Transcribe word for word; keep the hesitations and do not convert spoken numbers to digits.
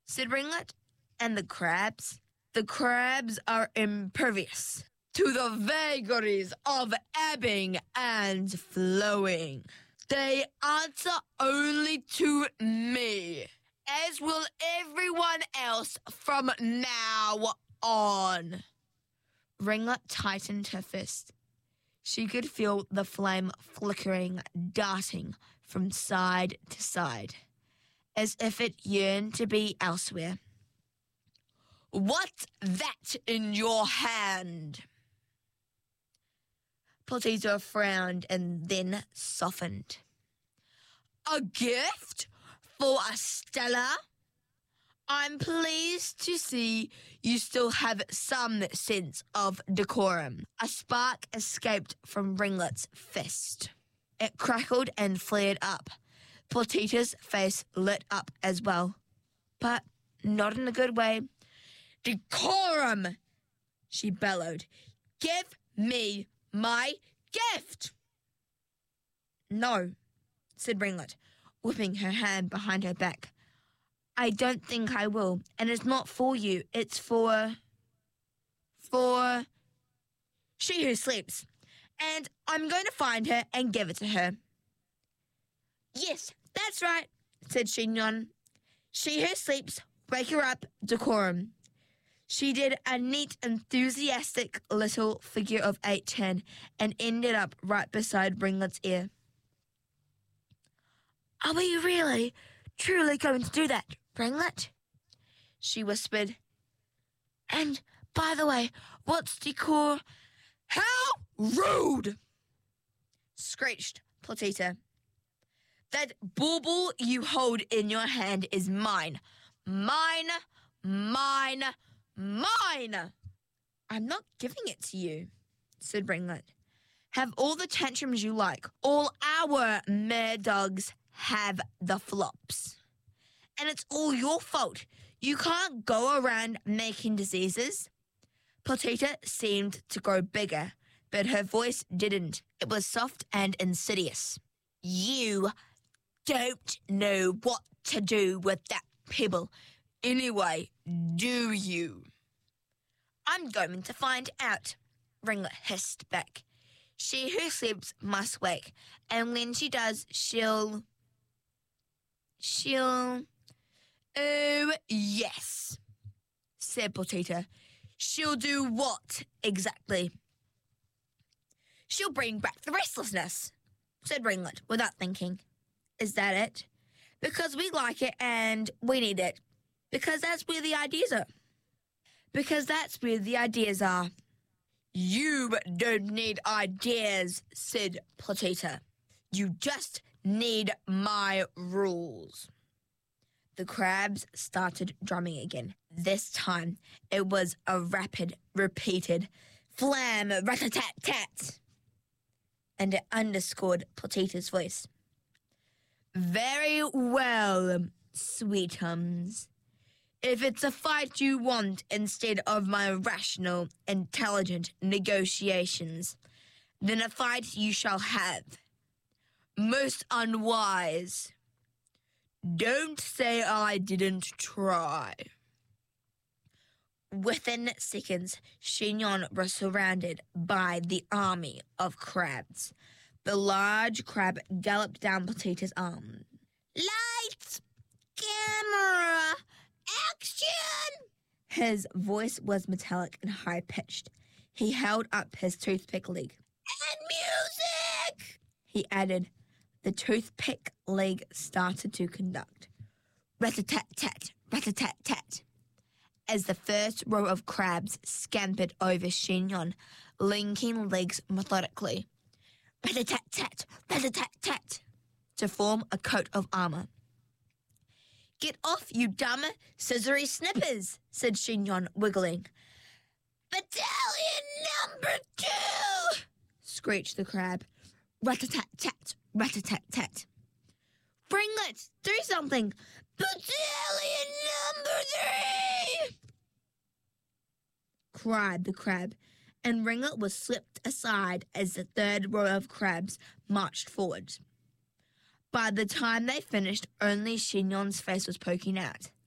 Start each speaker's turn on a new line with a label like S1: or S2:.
S1: said Ringlet. And the crabs? The crabs are impervious to the vagaries of ebbing and flowing. They answer only to me, as will everyone else from now on. Ringlet tightened her fist. She could feel the flame flickering, darting from side to side, as if it yearned to be elsewhere. What's that in your hand? Potito frowned and then softened. A gift for Estella? I'm pleased to see you still have some sense of decorum. A spark escaped from Ringlet's fist. It crackled and flared up. Potito's face lit up as well, but not in a good way. Decorum, she bellowed. Give me my gift. No, said Ringlet, whipping her hand behind her back. I don't think I will, and it's not for you. It's for... for... She Who Sleeps, and I'm going to find her and give it to her. Yes, that's right, said Xinyan. She Who Sleeps, wake her up, decorum. She did a neat, enthusiastic little figure of eight ten and ended up right beside Ringlet's ear. Are we really, truly going to do that, Ringlet? She whispered. And, by the way, what's decor? How rude! Screeched Potito. That bauble you hold in your hand is mine. Mine, mine, mine! I'm not giving it to you, said Ringlet. Have all the tantrums you like. All our mare dogs have the flops. And it's all your fault. You can't go around making diseases. Potito seemed to grow bigger, but her voice didn't. It was soft and insidious. You don't know what to do with that pebble. Anyway, do you? I'm going to find out, Ringlet hissed back. She Who Sleeps must wake, and when she does, she'll... She'll... Oh, yes, said Potito. She'll do what, exactly? She'll bring back the restlessness, said Ringlet, without thinking. Is that it? Because we like it and we need it. Because that's where the ideas are. Because that's where the ideas are. You don't need ideas, said Potito. You just need my rules. The crabs started drumming again. This time, it was a rapid, repeated flam, rat-a-tat-tat. And it underscored Potito's voice. Very well, sweetums. If it's a fight you want instead of my rational, intelligent negotiations, then a fight you shall have. Most unwise. Don't say I didn't try. Within seconds, Xinyan was surrounded by the army of crabs. The large crab galloped down Potito's arm. Lights! Camera! Action! His voice was metallic and high-pitched. He held up his toothpick leg. And music! He added. The toothpick leg started to conduct. Rat-a-tat-tat, rat-a-tat-tat. As the first row of crabs scampered over Xinyan, linking legs methodically. Rat-a-tat-tat, rat-a-tat-tat, to form a coat of armor. Get off, you dumb scissory snippers, said Xinyan, wiggling. Battalion number two, screeched the crab. Rat-a-tat-tat, rat-a-tat-tat. Ringlet, do something. Battalion number three, cried the crab, and Ringlet was slipped aside as the third row of crabs marched forward. By the time they finished, only Xinyan's face was poking out.